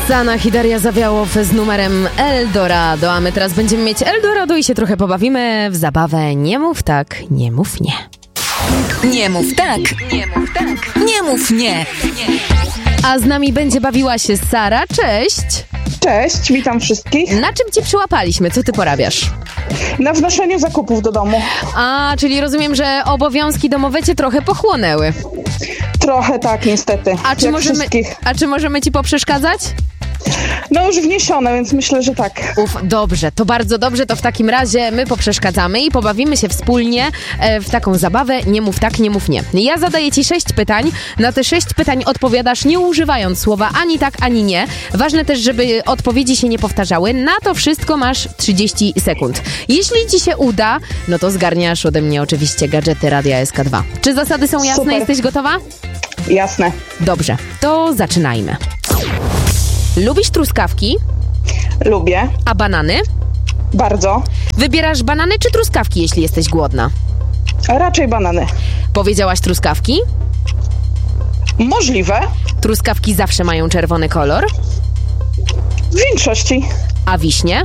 Sanach i Daria Zawiałow z numerem Eldorado, a my teraz będziemy mieć Eldorado i się trochę pobawimy w zabawę Nie mów tak, nie mów nie. Nie mów tak, nie mów tak, nie mów nie. A z nami będzie bawiła się Sara, cześć! Cześć, witam wszystkich. Na czym cię przyłapaliśmy? Co ty porabiasz? Na wnoszeniu zakupów do domu. A, czyli rozumiem, że obowiązki domowe cię trochę pochłonęły. Trochę tak, niestety. A czy możemy ci poprzeszkadzać? No już wniesione, więc myślę, że tak. Dobrze, to bardzo dobrze, to w takim razie my poprzeszkadzamy i pobawimy się wspólnie w taką zabawę Nie mów tak, nie mów nie. Ja zadaję ci 6 pytań, na te 6 pytań odpowiadasz nie używając słowa ani tak, ani nie. Ważne też, żeby odpowiedzi się nie powtarzały. Na to wszystko masz 30 sekund. Jeśli ci się uda, no to zgarniasz ode mnie oczywiście gadżety Radia SK2. Czy zasady są jasne? Super. Jesteś gotowa? Jasne. Dobrze, to zaczynajmy. Lubisz truskawki? Lubię. A banany? Bardzo. Wybierasz banany czy truskawki, jeśli jesteś głodna? A raczej banany. Powiedziałaś truskawki? Możliwe. Truskawki zawsze mają czerwony kolor. W większości. A wiśnie?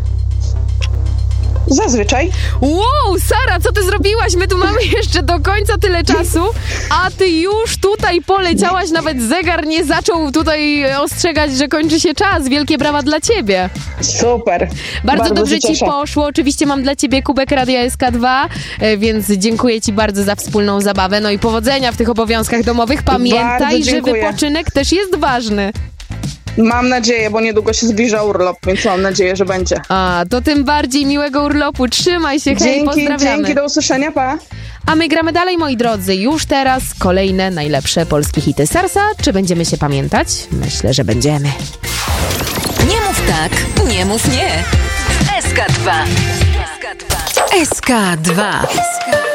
Zazwyczaj. Wow, Sara, co ty zrobiłaś? My tu mamy jeszcze do końca tyle czasu, a ty już tutaj poleciałaś, nawet zegar nie zaczął tutaj ostrzegać, że kończy się czas. Wielkie brawa dla ciebie. Super. Bardzo dobrze ci cieszę. poszło. Oczywiście mam dla ciebie kubek Radia SK2, więc dziękuję ci bardzo za wspólną zabawę. No i powodzenia w tych obowiązkach domowych. Pamiętaj, że wypoczynek też jest ważny. Mam nadzieję, bo niedługo się zbliża urlop, więc mam nadzieję, że będzie. A, to tym bardziej miłego urlopu. Trzymaj się, hej, pozdrawiamy. Dzięki, do usłyszenia, pa. A my gramy dalej, moi drodzy. Już teraz kolejne najlepsze polskie hity Sarsa. Czy będziemy się pamiętać? Myślę, że będziemy. Nie mów tak, nie mów nie. SK2. SK2. SK2.